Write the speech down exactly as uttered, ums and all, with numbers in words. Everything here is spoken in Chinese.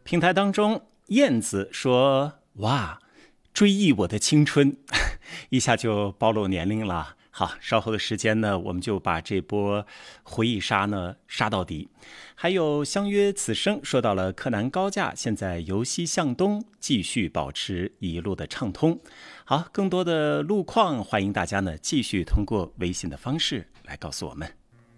平台当中，燕子说：“哇，追忆我的青春，一下就暴露年龄了。”好，稍后的时间呢，我们就把这波回忆杀呢杀到底。还有相约此生说到了柯南高架，现在由西向东继续保持一路的畅通。好，更多的路况，欢迎大家呢继续通过微信的方式来告诉我们。